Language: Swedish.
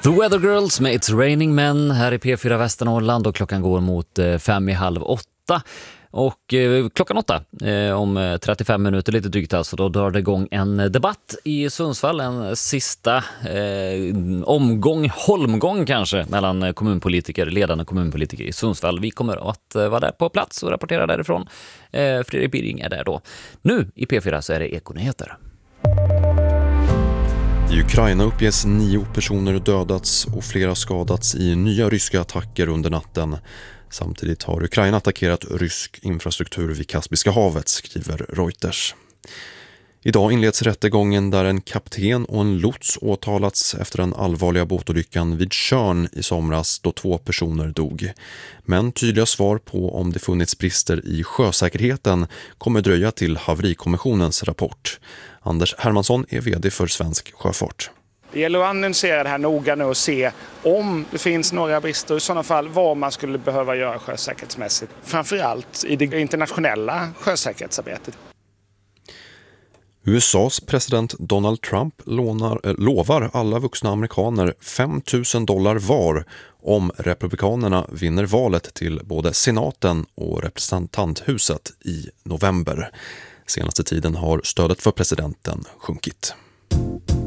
The Weather Girls med It's Raining Men här i P4 Västernorrland och klockan går mot 7:30. Och klockan 8 om 35 minuter lite drygt alltså, då drar det igång en debatt i Sundsvall, en sista holmgång kanske mellan ledande kommunpolitiker i Sundsvall. Vi kommer att vara där på plats och rapportera därifrån. Fredrik Birring är där då. Nu i P4 så är det Ekonyheter. I Ukraina uppges 9 personer dödats och flera skadats i nya ryska attacker under natten. Samtidigt har Ukraina attackerat rysk infrastruktur vid Kaspiska havet, skriver Reuters. Idag inleds rättegången där en kapten och en lots åtalats efter den allvarliga båtolyckan vid Tjörn i somras då 2 personer dog. Men tydliga svar på om det funnits brister i sjösäkerheten kommer dröja till haverikommissionens rapport. Anders Hermansson är vd för Svensk Sjöfart. Det gäller att analysera det här noga nu och se om det finns några brister, i sådana fall vad man skulle behöva göra sjösäkerhetsmässigt. Framförallt i det internationella sjösäkerhetsarbetet. USAs president Donald Trump lovar alla vuxna amerikaner $5,000 var om republikanerna vinner valet till både senaten och representanthuset i november. Senaste tiden har stödet för presidenten sjunkit.